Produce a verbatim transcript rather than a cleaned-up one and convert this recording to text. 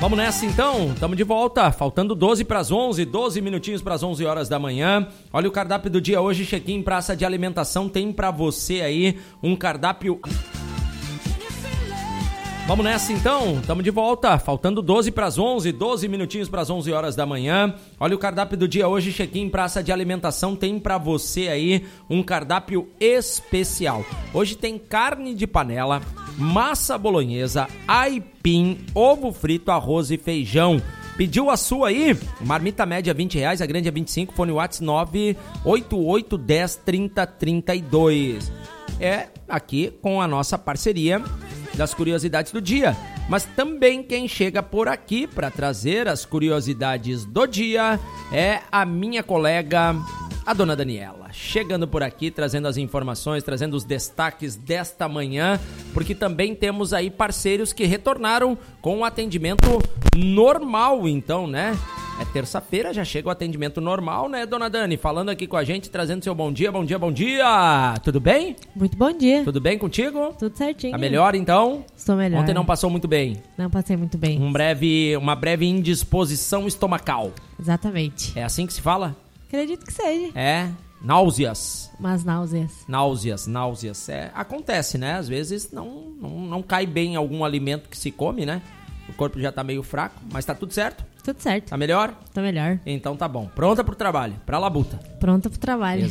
Vamos nessa então, estamos de volta, faltando doze para as onze, doze minutinhos para as onze horas da manhã. Olha o cardápio do dia hoje, Check-in Praça de Alimentação, tem para você aí um cardápio... Vamos nessa então, estamos de volta, faltando doze para as onze, doze minutinhos para as onze horas da manhã. Olha o cardápio do dia hoje, Check-in Praça de Alimentação, tem para você aí um cardápio especial. Hoje tem carne de panela, massa bolonhesa, aipim, ovo frito, arroz e feijão. Pediu a sua aí? Marmita média vinte reais, a grande é vinte e cinco, fone WhatsApp nove oito oito, dez, trinta, trinta e dois. É aqui com a nossa parceria das curiosidades do dia, mas também quem chega por aqui para trazer as curiosidades do dia é a minha colega, a dona Daniela, chegando por aqui, trazendo as informações, trazendo os destaques desta manhã, porque também temos aí parceiros que retornaram com o atendimento normal, então, né? É terça-feira, já chega o atendimento normal, né, dona Dani? Falando aqui com a gente, trazendo seu bom dia, bom dia, bom dia! Tudo bem? Muito bom dia. Tudo bem contigo? Tudo certinho. Tá melhor, então? Estou melhor. Ontem não passou muito bem? Não passei muito bem. Um breve, uma breve indisposição estomacal. Exatamente. É assim que se fala? Acredito que seja. É, náuseas. Mas náuseas. Náuseas, náuseas. É, acontece, né? Às vezes não, não, não cai bem algum alimento que se come, né? O corpo já tá meio fraco, mas tá tudo certo? Tudo certo. Tá melhor? Tá melhor. Então tá bom. Pronta pro trabalho, pra labuta. Pronta pro trabalho.